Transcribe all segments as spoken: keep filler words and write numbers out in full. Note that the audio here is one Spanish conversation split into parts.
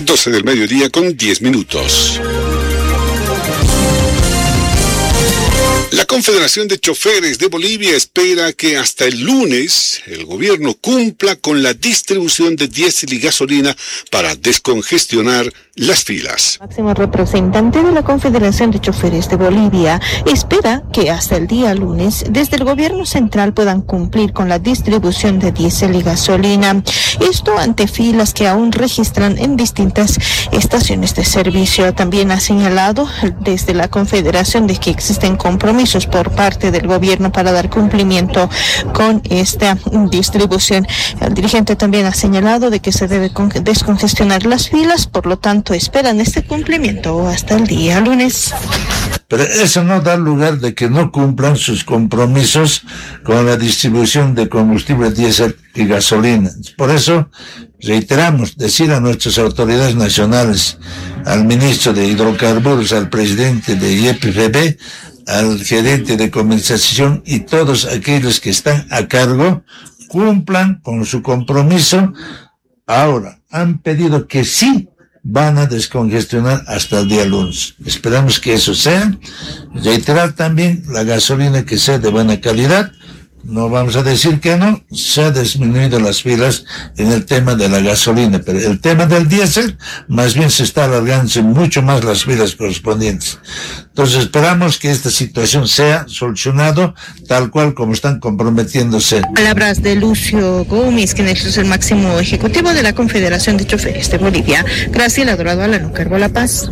doce del mediodía con diez minutos. La Confederación de Choferes de Bolivia espera que hasta el lunes el gobierno cumpla con la distribución de diésel y gasolina para descongestionar las filas. El máximo representante de la Confederación de Choferes de Bolivia espera que hasta el día lunes desde el gobierno central puedan cumplir con la distribución de diésel y gasolina. Esto ante filas que aún registran en distintas estaciones de servicio. También ha señalado desde la Confederación de que existen compromisos por parte del gobierno para dar cumplimiento con esta distribución. El dirigente también ha señalado de que se debe descongestionar las filas, por lo tanto esperan este cumplimiento hasta el día lunes. Pero eso no da lugar de que no cumplan sus compromisos con la distribución de combustible diésel y gasolina. Por eso reiteramos decir a nuestras autoridades nacionales, al ministro de Hidrocarburos, al presidente de Y P F B, al gerente de comercialización y todos aquellos que están a cargo, cumplan con su compromiso. Ahora, han pedido que sí van a descongestionar hasta el día lunes. Esperamos que eso sea. Reiterar también la gasolina que sea de buena calidad. No vamos a decir que no, se ha disminuido las filas en el tema de la gasolina, pero el tema del diésel, más bien se está alargando mucho más las filas correspondientes. Entonces esperamos que esta situación sea solucionada tal cual como están comprometiéndose. Palabras de Lucio Gómez, quien es el máximo ejecutivo de la Confederación de Choferes de Bolivia. Graciela Dorado, Alano Cargo, La Paz.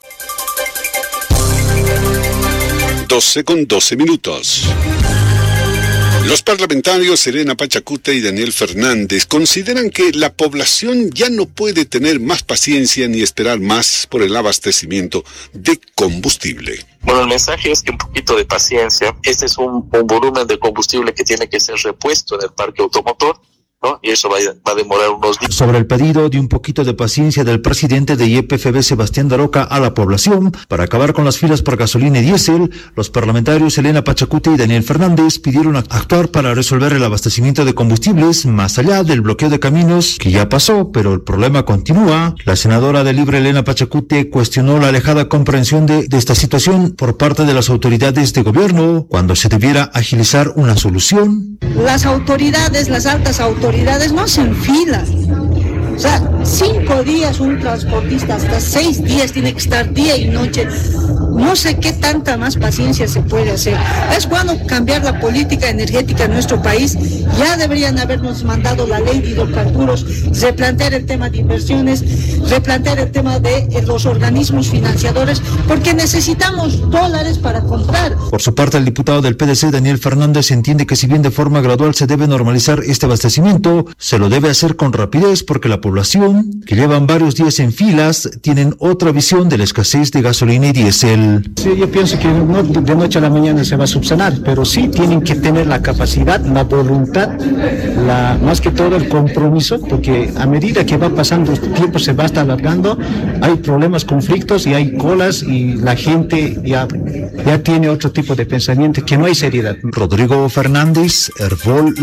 doce con doce minutos. Los parlamentarios Elena Pachacute y Daniel Fernández consideran que la población ya no puede tener más paciencia ni esperar más por el abastecimiento de combustible. Bueno, el mensaje es que un poquito de paciencia. Este es un, un volumen de combustible que tiene que ser repuesto en el parque automotor, ¿no? Y eso va a, va a demorar unos días. Sobre el pedido de un poquito de paciencia del presidente de Y P F B, Sebastián Daroca, a la población para acabar con las filas por gasolina y diésel, los parlamentarios Elena Pachacute y Daniel Fernández pidieron actuar para resolver el abastecimiento de combustibles más allá del bloqueo de caminos que ya pasó, pero el problema continúa. La senadora de Libre, Elena Pachacute, cuestionó la alejada comprensión de, de esta situación por parte de las autoridades de gobierno cuando se debiera agilizar una solución. Las autoridades, las altas autoridades no hacen filas. O sea, cinco días un transportista, hasta seis días tiene que estar día y noche. No sé qué tanta más paciencia se puede hacer. Es bueno cambiar la política energética en nuestro país. Ya deberían habernos mandado la ley de hidrocarburos, replantear el tema de inversiones, replantear el tema de los organismos financiadores, porque necesitamos dólares para comprar. Por su parte, el diputado del P D C, Daniel Fernández, entiende que si bien de forma gradual se debe normalizar este abastecimiento, se lo debe hacer con rapidez porque la población, que llevan varios días en filas, tienen otra visión de la escasez de gasolina y diésel. Sí, yo pienso que no de noche a la mañana se va a subsanar, pero sí tienen que tener la capacidad, la voluntad, la, más que todo el compromiso, porque a medida que va pasando el tiempo se va a estar alargando, hay problemas, conflictos y hay colas y la gente ya, ya tiene otro tipo de pensamiento, que no hay seriedad. Rodrigo Fernández, Herbol.